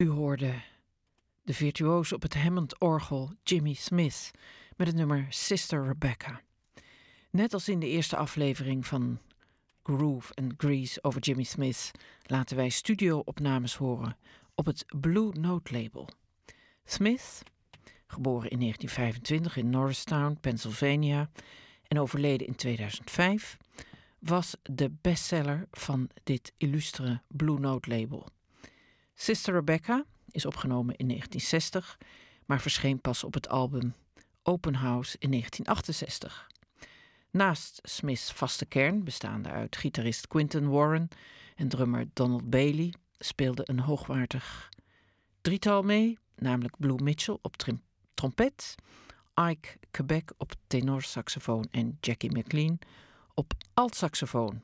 U hoorde de virtuoos op het Hammond-orgel Jimmy Smith met het nummer Sister Rebecca. Net als in de eerste aflevering van Groove and Grease over Jimmy Smith laten wij studio-opnames horen op het Blue Note label. Smith, geboren in 1925 in Norristown, Pennsylvania en overleden in 2005, was de bestseller van dit illustere Blue Note label. Sister Rebecca is opgenomen in 1960, maar verscheen pas op het album Open House in 1968. Naast Smith's vaste kern, bestaande uit gitarist Quinton Warren en drummer Donald Bailey, speelde een hoogwaardig drietal mee, namelijk Blue Mitchell op trompet, Ike Quebec op tenorsaxofoon en Jackie McLean op altsaxofoon.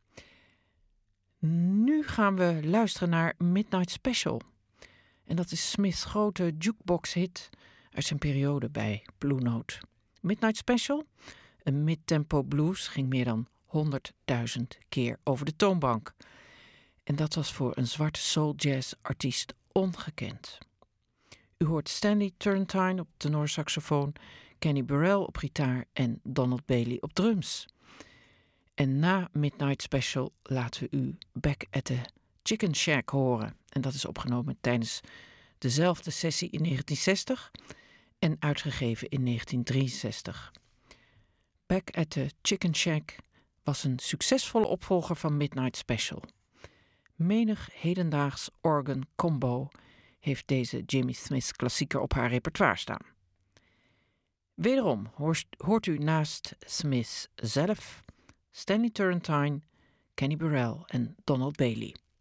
Nu gaan we luisteren naar Midnight Special. En dat is Smith's grote jukebox-hit uit zijn periode bij Blue Note. Midnight Special, een midtempo blues, ging meer dan 100.000 keer over de toonbank. En dat was voor een zwarte soul jazz artiest ongekend. U hoort Stanley Turrentine op tenorsaxofoon, Kenny Burrell op gitaar en Donald Bailey op drums. En na Midnight Special laten we u Back at the Chicken Shack horen. En dat is opgenomen tijdens dezelfde sessie in 1960 en uitgegeven in 1963. Back at the Chicken Shack was een succesvolle opvolger van Midnight Special. Menig hedendaags organ combo heeft deze Jimmy Smith klassieker op haar repertoire staan. Wederom hoort u naast Smith zelf Stanley Turrentine, Kenny Burrell en Donald Bailey.